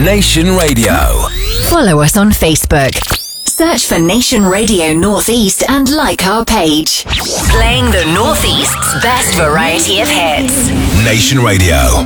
Nation Radio. Follow us on Facebook. Search for Nation Radio Northeast and like our page. Playing the Northeast's best variety of hits. Nation Radio.